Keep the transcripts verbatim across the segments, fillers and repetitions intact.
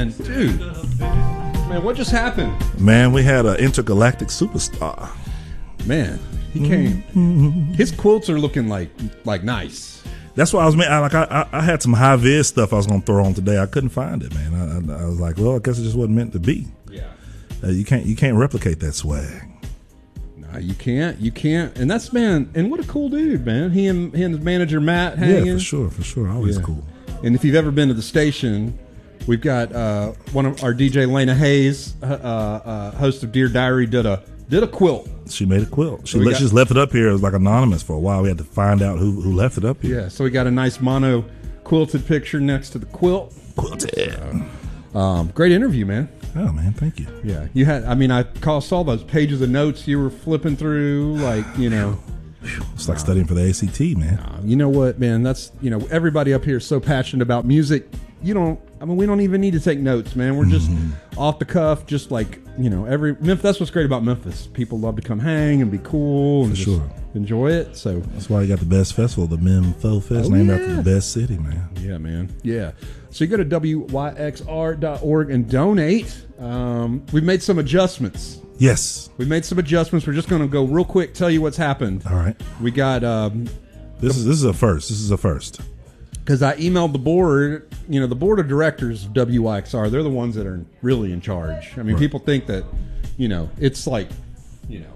man, dude, man, what just happened? Man, we had an intergalactic superstar. Man, he came. Mm-hmm. His quilts are looking like like nice. That's why I was I, like I, I had some high vis stuff I was gonna throw on today. I couldn't find it, man. I, I, I was like, well, I guess it just wasn't meant to be. Yeah, uh, you can't you can't replicate that swag. No, you can't. You can't. And that's man. And what a cool dude, man. He and he and his manager Matt hanging. Yeah, for sure, for sure. Always yeah. cool. And if you've ever been to the station, we've got uh, one of our D J Lena Hayes, uh, uh, host of Dear Diary, did a did a quilt. She made a quilt. She, so let, got, she just left it up here. It was like anonymous for a while. We had to find out who, who left it up here. Yeah, so we got a nice mono quilted picture next to the quilt. Quilted. So, um, great interview, man. Oh, man, thank you. Yeah, you had. I mean, I saw those pages of notes you were flipping through, like you know. It's like uh, studying for the A C T, man. Uh, you know what, man? That's you know everybody up here is so passionate about music. You don't. I mean, we don't even need to take notes, man. We're just mm-hmm. off the cuff, just like you know. Every Memphis. That's what's great about Memphis. People love to come hang and be cool and for just sure. enjoy it. So that's why you got the best festival, the Memphis Fest, oh, named yeah. after the best city, man. Yeah, man. Yeah. So you go to W Y X R dot org and donate. Um, we've made some adjustments. Yes. We made some adjustments. We're just going to go real quick, tell you what's happened. All right. We got... Um, this is this is a first. This is a first. Because I emailed the board, you know, the board of directors of W Y X R, they're the ones that are really in charge. I mean, right. people think that, you know, it's like, you know,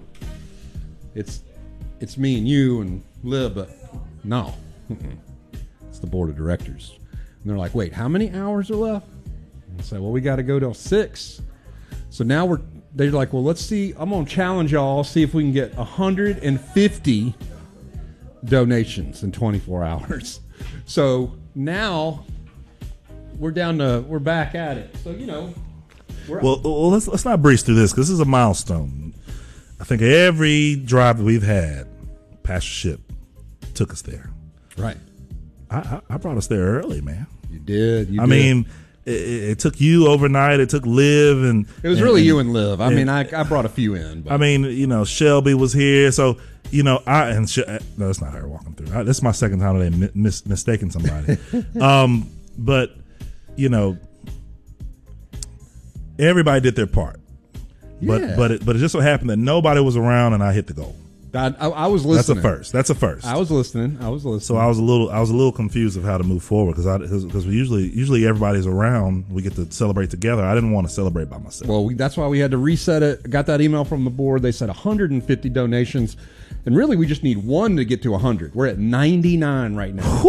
it's it's me and you and Liv, but no. It's the board of directors. And they're like, wait, how many hours are left? And I say, well, we got to go till six. So now we're... They're like, well, let's see. I'm going to challenge y'all, see if we can get one hundred fifty donations in twenty-four hours. So now we're down to, we're back at it. So, you know. We're well, well, let's let's not breeze through this because this is a milestone. I think every drive that we've had, Pastorship took us there. Right. I, I, I brought us there early, man. You did. You I did. mean, It, it took you overnight. It took Liv, and it was and, really and, you and Liv. I and, mean, I I brought a few in. But. I mean, you know, Shelby was here, so you know, I and She, no, that's not her walking through. I, this is my second time today mis, mistaking somebody. um, but you know, everybody did their part. But yeah. but it, but it just so happened that nobody was around, and I hit the goal. I, I, I was listening. That's a first. That's a first. I was listening. I was listening. So I was a little, I was a little confused of how to move forward because I, because we usually, usually everybody's around. We get to celebrate together. I didn't want to celebrate by myself. Well, we, that's why we had to reset it. Got that email from the board. They said one hundred fifty donations, and really we just need one to get to one hundred. We're at ninety-nine right now.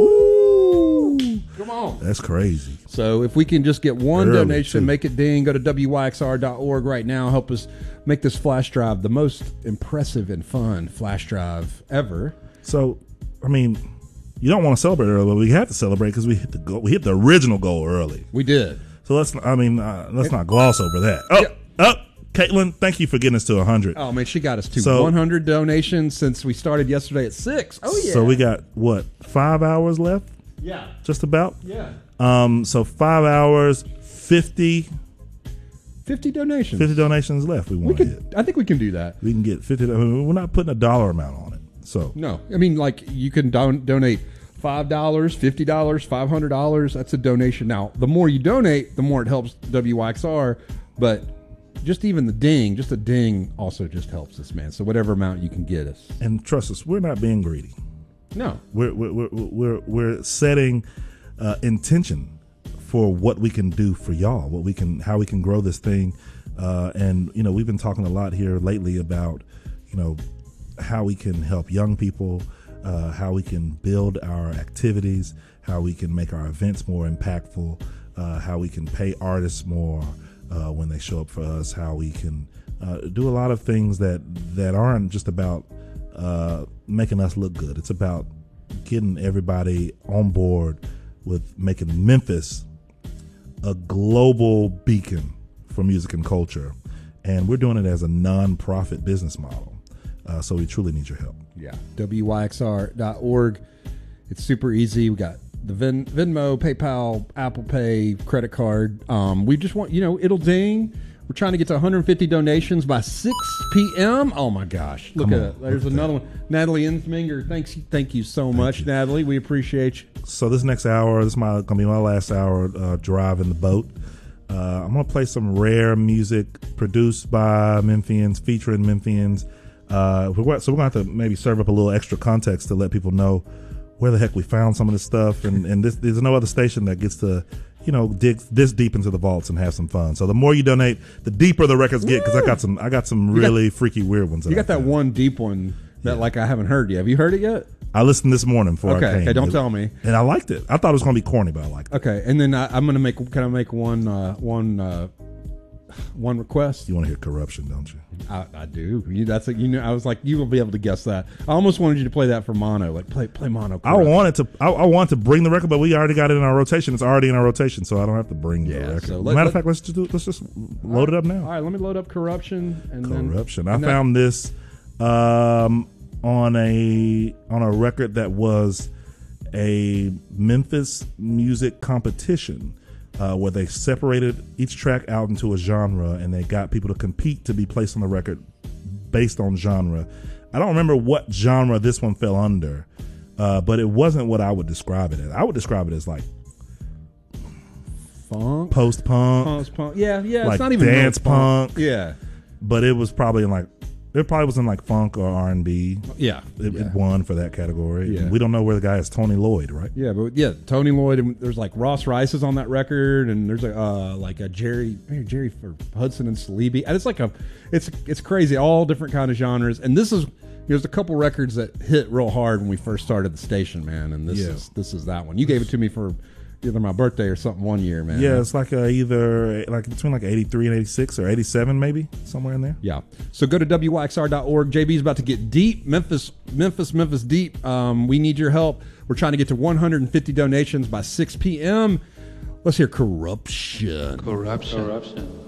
Ooh. Come on. That's crazy. So if we can just get one Early donation, too. make it ding. Go to W Y X R dot org right now. Help us make this flash drive the most impressive and fun flash drive ever. So, I mean, you don't want to celebrate early, but we have to celebrate because we hit the goal. We hit the original goal early. We did. So let's, I mean, uh, let's not gloss over that. Oh, yeah. oh, Caitlin, thank you for getting us to one hundred. Oh man, she got us to so, one hundred donations since we started yesterday at six. Oh yeah. So we got what, five hours left? Yeah. Just about. Yeah. Um. So five hours, fifty. Fifty donations. Fifty donations left. We want we to can, hit. I think we can do that. We can get fifty. I mean, we're not putting a dollar amount on it. So no, I mean like you can don- donate five dollars, fifty dollars, five hundred dollars. That's a donation. Now, the more you donate, the more it helps W Y X R. But just even the ding, just a ding, also just helps us, man. So whatever amount you can get us. And trust us, we're not being greedy. No, we're we're we're we're, we're setting uh, intention for what we can do for y'all, what we can, how we can grow this thing. Uh, and, you know, we've been talking a lot here lately about, you know, how we can help young people, uh, how we can build our activities, how we can make our events more impactful, uh, how we can pay artists more uh, when they show up for us, how we can uh, do a lot of things that, that aren't just about uh, making us look good. It's about getting everybody on board with making Memphis a global beacon for music and culture, and we're doing it as a non-profit business model. Uh, so we truly need your help. Yeah, W Y X R dot org. It's super easy. We got the Ven- Venmo, PayPal, Apple Pay, credit card. Um, we just want, you know, it'll ding. We're trying to get to one hundred fifty donations by six p.m. Oh my gosh! Look Come at on, it. There's look at another that. one. Natalie Insminger. Thanks. Thank you so Thank much, you. Natalie. We appreciate you. So this next hour, this is my gonna be my last hour uh, driving the boat. Uh, I'm gonna play some rare music produced by Memphians, featuring Memphians. Uh, we're, so we're gonna have to maybe serve up a little extra context to let people know where the heck we found some of this stuff. And, and this, there's no other station that gets to, you know, dig this deep into the vaults and have some fun. So the more you donate, the deeper the records get. Because I got some, I got some really got, freaky, weird ones. You got that one deep one that yeah. like I haven't heard yet. Have you heard it yet? I listened this morning before okay, I came. Okay, don't it, tell me. And I liked it. I thought it was going to be corny, but I liked it. Okay, and then I, I'm going to make. Can I make one? Uh, one. Uh, one request. You want to hear Corruption, don't you? I, I do. You, that's a, you know. I was like, you will be able to guess that. I almost wanted you to play that for mono. Like play play mono. Corruption. I wanted to. I, I want to bring the record, but we already got it in our rotation. It's already in our rotation, so I don't have to bring yeah, the record. So let, Matter of fact, let's just do, let's just load right, it up now. All right, let me load up Corruption. And Corruption. Then, I and found then, this um, on a on a record that was a Memphis music competition. Uh, where they separated each track out into a genre and they got people to compete to be placed on the record based on genre. I don't remember what genre this one fell under, uh, but it wasn't what I would describe it as. I would describe it as like funk, post punk, post punk. Yeah, yeah. Like it's not even dance punk. punk. Yeah, but it was probably in like. It probably was in like funk or R and B. Yeah. It, yeah. it won for that category. Yeah. We don't know where the guy is. Tony Lloyd, right? Yeah, but yeah, Tony Lloyd. And there's like Ross Rice is on that record, and there's a uh, like a Jerry Jerry for Hudson and Saleeby. And it's like a, it's it's crazy. All different kind of genres. And this is there's a couple records that hit real hard when we first started the station, man. And this yeah. is this is that one. You gave it to me for either my birthday or something one year, man. Yeah, it's like uh, either like between like eighty-three and eighty-six or eighty-seven, maybe somewhere in there. Yeah. So go to W Y X R dot org. J B's about to get deep. Memphis, Memphis, Memphis deep. Um, we need your help. We're trying to get to one hundred fifty donations by six p.m. Let's hear Corruption. Corruption. Corruption.